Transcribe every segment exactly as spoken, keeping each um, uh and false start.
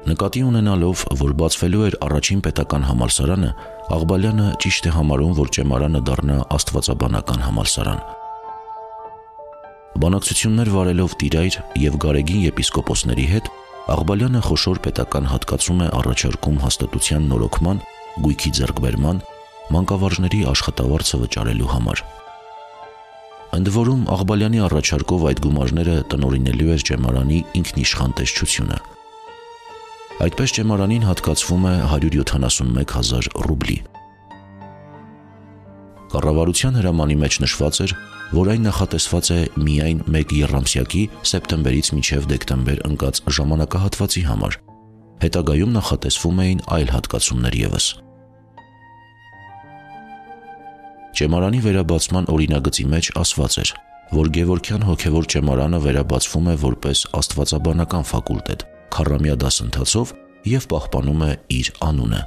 Նկատի ունենալով, որ բացվելու էր առաջին պետական համալսարանը, Աղբալյանը ճիշտ է համարում, որ ճեմարանը դառնա աստվածաբանական համալսարան։ Բանակցություններ վարելով Տիրայր և Գարեգին եպիսկոպոսների հետ, Աղբալյանը խոշոր պետական հատկացում է առաջարկում հաստատության նորոգման, գույքի ձեռքբերման, մանկավարժների աշխատավարձը վճարելու համար։ Ընդ որում Աղբալյանի առաջարկով այդ գումարները տնօրինելու էր ճեմարանի ինքնիշխան տեսչությունը։ Այդպես ճեմարանին հատկացվում է հարյուր յոթանասունմեկ հազար ռուբլի։ Կառավարության հրամանի մեջ նշված էր, որ այն նախատեսված է միայն մեկ եռամսյակի սեպտեմբերից մինչև դեկտեմբեր ընկած ժամանակահատվածի համար, հետագայում նախատեսվում էին այլ հատկացումներ ևս։ Ճեմարանի վերաբացման օրինագծի մեջ ասված էր, որ Գևորգյան հոգևոր ճեմարանը վերաբացվում է որպես աստվածաբանական ֆակուլտետ, քառամյա դասընթացով և պահպանում է իր անունը։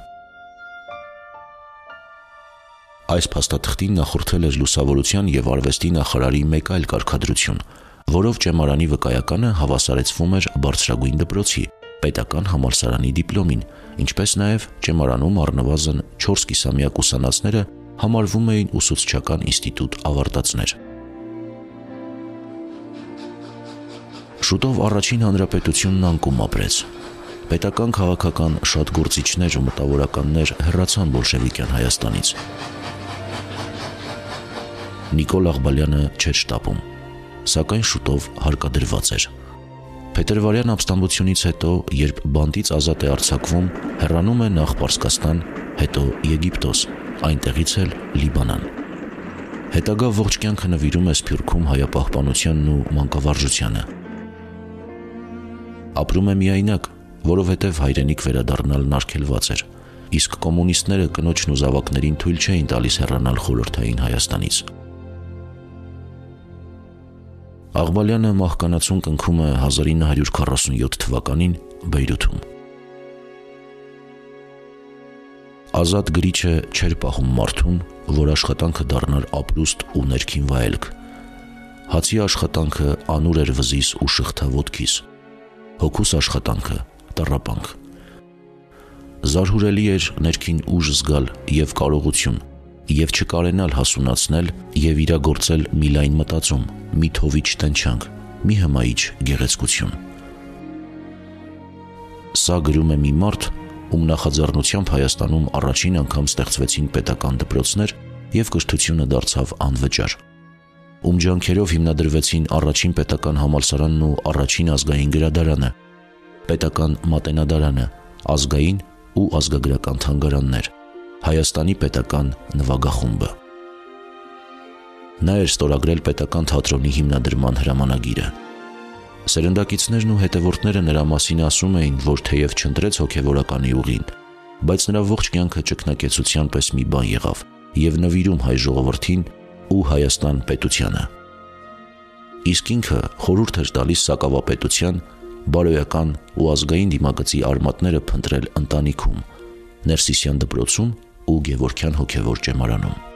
Այս փաստաթղթին նախորդել էր լուսավորության և արվեստի նախարարի մեկ այլ կարգադրություն, որով ճեմարանի վկայականը հավասարեցվում էր բարձրագույն դպրոցի, պետական համալսարանի դիպլոմին, ինչպես նաև ճեմարանում առնվազն չորս կիսամյակ ուսանածները համարվում էին ուսուցչական ինստիտուտ ավարտածներ։ Շուտով առաջին հանրապետությունն անկում ապրեց։ Պետական քաղաքական շատ գործիչներ ու մտավորականներ հեռացան բոլշևիկյան Հայաստանից։ Նիկոլ Աղբալյանը չէր շտապում, սակայն շուտով հարկադրված էր։ Փետրվարյան ապստամբությունից հետո, երբ բանտից ազատ է արձակվում, հեռանում է նախ Պարսկաստան, հետո Եգիպտոս, այնտեղից էլ Լիբանան։ Հետագա ողջ կյանքը նվիրում է Սփյուռքում հայապահպանությանն ու մանկավարժությանը։ Ապրում է միայնակ, որովհետև հայրենիք վերադառնալն արգելված էր, իսկ կոմունիստները կնոջն ու զավակներին թույլ չէին տալիս հեռանալ խորհրդային Հայաստանից։ Աղբալյանը մահկանացուն կնքում է հազար ինը հարյուր քառասունյոթ թվականին Բեյրութում։ Ազատ գրիչը չէր պահում մարդուն, որ աշխատանքը դառնար ապրուստ ու ներքին վայելք։ Հացի աշխատանքը անուր էր վզիս ու շղթա ոտքիս, հոգուս աշխատանքը տառապանք։ Զարհուրելի էր ներքին ուժ զգալ և կարողություն, և չկարենալ հասունացնել և իրագործել մի լայն մտածում, մի թովիչ տնչանք, մի հմայիչ գեղեցկություն։ Սա գրում է մի մարդ, ում նախաձեռնությամբ Հայաստանում առաջին անգամ ստեղծվեցին պետական դպրոցներ և կրթությունը դարձավ անվճար, ում ջանքերով հիմնադրվեցին առաջին պետական համալսարանն ու առաջին ազգային գրադարանը, պետական մատենադարանը, ազգային ու ազգագրական թանգարաններ, Հայաստանի պետական նվագախումբը։ Նա էր ստորագրել պետական թատրոնի հիմնադրման հրամանագիրը։ Սերնդակիցներն ու հետևորդները նրա մասին ասում էին, որ թեև չընտրեց հոգևորականի ուղին, բայց նրա ողջ կյանքը ճգնակեցության պես մի բան եղավ և նվիրում հայ ժողովրդին ու Հայաստան պետությանը։ Իսկ ինքը խորհուրդ էր տալիս Սակավապետության բարոյական ու ազգային դիմագծի արմատները փնտրել ընտանիքում, Ներսիսյան դպրոցում ու Գևորգյան հոգևոր ճեմարանում։